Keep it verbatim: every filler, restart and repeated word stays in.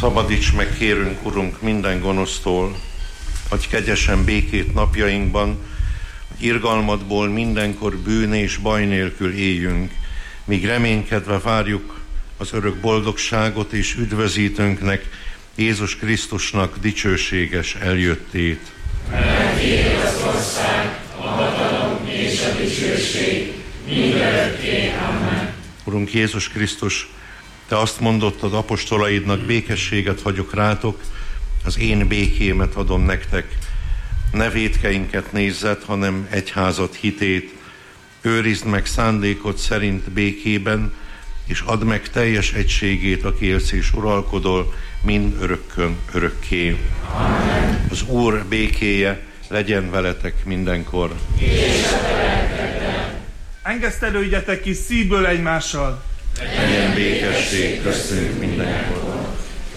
Szabadíts meg, kérünk, Urunk, minden gonosztól, adj kegyesen békét napjainkban, hogy irgalmadból mindenkor bűn és baj nélkül éljünk, míg reménykedve várjuk az örök boldogságot és üdvözítőnknek, Jézus Krisztusnak dicsőséges eljöttét. Mert tiéd az ország, a hatalom és a dicsőség mindörökké. Amen. Urunk Jézus Krisztus, Te azt mondottad apostolaidnak, békességet hagyok rátok, az én békémet adom nektek. Ne vétkeinket nézzed, hanem egyházad hitét. Őrizd meg szándékod szerint békében, és add meg teljes egységét, aki élsz és uralkodol, mind örökkön örökké. Amen. Az Úr békéje legyen veletek mindenkor. És a te lelkeddel. Engesztelődjetek ki szívből egymással. Legyen békesség köztünk mindenkor.